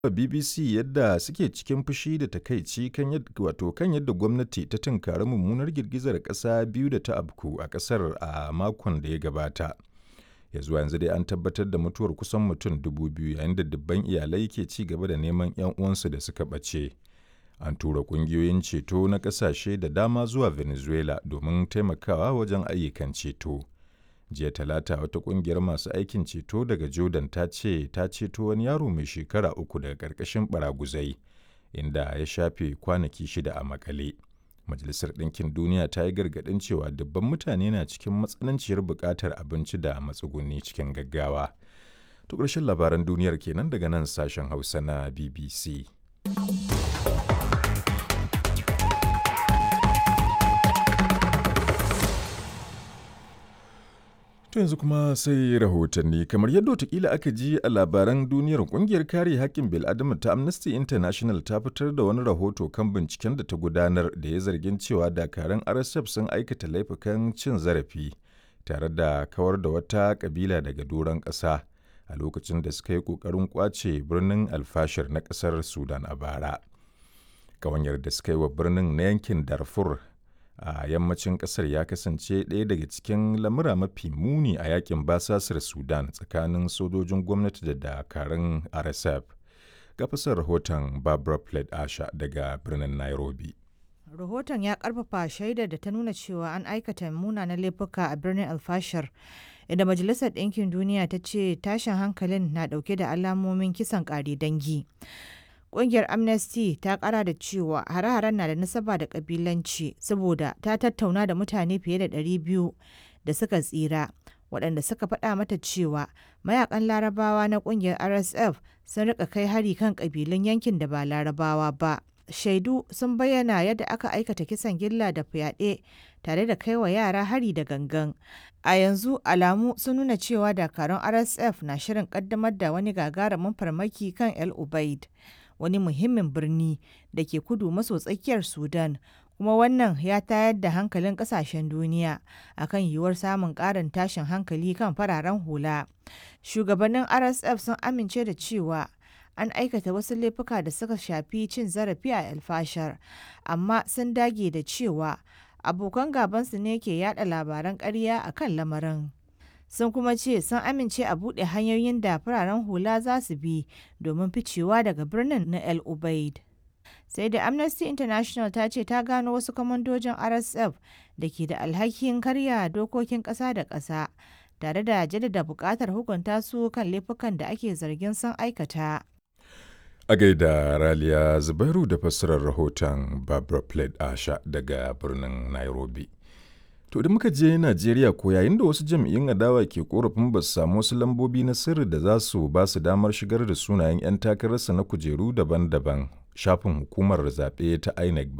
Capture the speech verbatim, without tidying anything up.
B B C yadda suke cikin fushi da takaici kan yadda wato kan yadda gwamnati ta tunkari mummunar girgizar ƙasa biyu da ta afku a ƙasar a makon da ya gabata. Ya zuwa yanzu dai an tabbatar da mutuwar kusan mutum dubu biyu yayin da dubban iyalai ke ci gaba da neman 'yan uwansu da suka ɓace. An tura ƙungiyoyin ceto na ƙasashe da dama zuwa Venezuela domin taimakawa wajen ayyukan ceto. Jiya Talata wata ƙungiyar masu aikin ceto daga Jordan ta ce ta ceto wani yaro mai shekara uku daga ƙarƙashin ɓaraguzai, inda ya shafe kwanaki shida a maƙale. Majalisar Ɗinkin Duniya ta yi gargaɗin cewa dubban mutane na cikin matsananciyar buƙatar abinci da matsuguni cikin gaggawa. To ƙarshen labaran duniyar kenan daga nan sashen Hausa na B B C. To yanzu kuma sai rahotanni kamar yadda watakila aka ji a labaran duniyar kungiyar kare haƙƙin bil'adama ta Amnesty International ta fitar da wani rahoto kan binciken da ta gudanar da ya zargin cewa dakarun R S F sun aikata laifukan cin zarafi tare da kawar da wata kabila daga doron ƙasa a lokacin da suka yi ƙoƙarin ƙwace birnin Alfashir na ƙasar Sudan a bara. Ƙawanyar da suka yi wa birnin na yankin Darfur a yammacin kasar ya kasance ɗaya daga cikin lamura mafi muni a yakin basasar Sudan tsakanin sojojin gwamnati da dakarun R S F. Ga fasar rahoton Barbara Plett Asha daga birnin Nairobi. Rahoton ya karfafa shaidar da ta nuna cewa an aikata munanan laifuka a birnin Alfashir, inda Majalisar Ɗinkin Duniya ta ce tashin hankalin na ɗauke da alamomin kisan ƙare dangi. Ƙungiyar Amnesty ta ƙara da cewa hare-haren na da nasaba da ƙabilanci saboda ta tattauna da mutane fiye da ɗari biyu da suka tsira, waɗanda suka faɗa mata cewa mayakan Larabawa na ƙungiyar R S F sun rika kai hari kan ƙabilun yankin da ba Larabawa ba. Shaidu sun bayyana yadda aka aikata kisan gilla da fyaɗe tare da kai wa yara hari da gangan. A yanzu alamu sun nuna cewa dakarun R S F na shirin ƙaddamar da wani gagarumin farmaki kan El Ubaid, wani muhimmin birni da ke kudu maso tsakiyar Sudan, kuma wannan ya tayar da hankalin kasashen duniya akan yiwuwar samun ƙarin tashin hankali kan fararen hula. Shugabannin R S F sun amince da cewa an aikata wasu laifuka da suka shafi cin zarafi a Alfashar, amma sun dage da cewa abokan gabansu ne ke yada labaran ƙarya akan lamarin. Sun kuma ce sun amince a buɗe hanyoyin da fararen hula za su bi domin ficewa daga birnin na El Ubaid. Sai da Amnesty International ta ce ta gano wasu kwamandojin R S F da ke da alhakin karya dokokin ƙasa da ƙasa, tare da jaddada buƙatar hukunta su kan laifukan da ake zargin sun aikata. A gaida Raliya Zubairu da fassarar rahoton Barbara Plett Asha daga birnin Nairobi. To idan muka je Najeriya ko yayin da wasu jam'iyyun adawa ke korafin ba su samu wasu lambobi na sirri da za su ba su damar shigar da sunayen 'yan takararsa na kujeru daban-daban shafin hukumar zaɓe ta I N E C